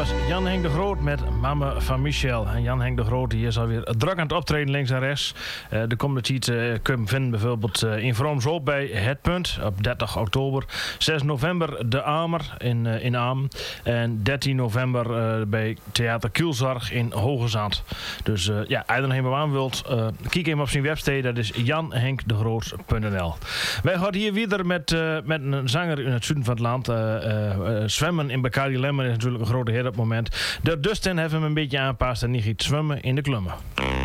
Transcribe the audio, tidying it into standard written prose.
was Jan Henk de Groot met Mama van Michel. En Jan Henk de Groot die is alweer druk aan het optreden links en rechts. De komende tijd kun je vinden bijvoorbeeld in Vroomshoop bij Het Punt op 30 oktober. 6 november De Amer in Aam. En 13 november bij Theater Kielzorg in Hoogezand. Dus als je er helemaal aan wilt, kijk even op zijn website. Dat is janhenkdegroot.nl. Wij gaan hier weer met een zanger in het zuiden van het land. Zwemmen in Bacardi Lemmer is natuurlijk een grote hit op het moment. De Dustin hebben hem een beetje aanpast en niet giet zwemmen in de klummen.